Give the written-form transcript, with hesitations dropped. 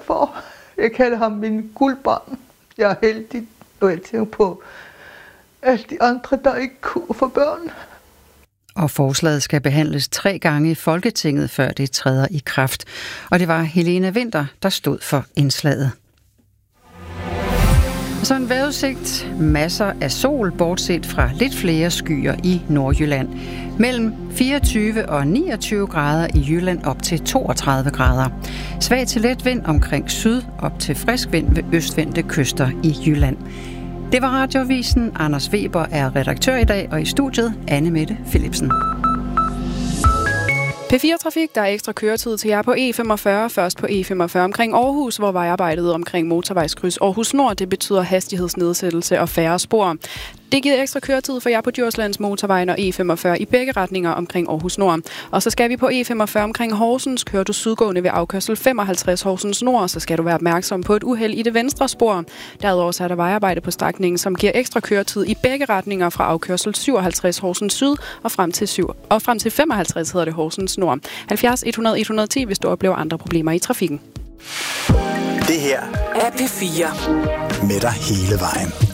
for. Jeg kalder ham min guldbarn. Jeg er heldig, når jeg tænker på alle de andre, der ikke kunne få børn. Og forslaget skal behandles 3 gange i Folketinget, før det træder i kraft. Og det var Helena Winther, der stod for indslaget. Så en vejrudsigt, masser af sol, bortset fra lidt flere skyer i Nordjylland. Mellem 24 og 29 grader i Jylland op til 32 grader. Svag til let vind omkring syd, op til frisk vind ved østvendte kyster i Jylland. Det var Radioavisen. Anders Weber er redaktør i dag, og i studiet Anne Mette Philipsen. P4-trafik, der er ekstra køretid til jer på E45, først på E45 omkring Aarhus, hvor vejarbejdet omkring motorvejskryds Aarhus Nord, det betyder hastighedsnedsættelse og færre spor. Det giver ekstra køretid for jer på Djurslands Motorvejen og E45 i begge retninger omkring Aarhus Nord. Og så skal vi på E45 omkring Horsens. Kører du sydgående ved afkørsel 55 Horsens Nord, så skal du være opmærksom på et uheld i det venstre spor. Derudover så er der vejarbejde på strækningen, som giver ekstra køretid i begge retninger fra afkørsel 57 Horsens Syd og frem til 55 hedder det Horsens Nord. 70 100 110, hvis du oplever andre problemer i trafikken. Det her er P4 med dig hele vejen.